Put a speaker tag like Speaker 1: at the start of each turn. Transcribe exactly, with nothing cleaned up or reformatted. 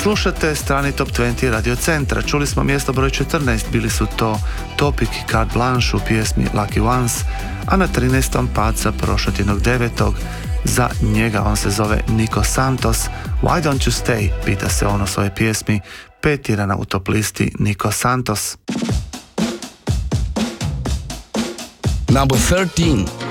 Speaker 1: Slušate strani Top dvadeset Radio Centra. Čuli smo mjesto broj četrnaest, bili su to Topic i Carte Blanche u pjesmi Lucky Ones, a na trinaestom pad sa prošlotjednog devetog. Za njega on se zove Nico Santos. Why don't you stay? Pita se on o svoje pjesmi, petirana u top listi Nico Santos.
Speaker 2: Number thirteen.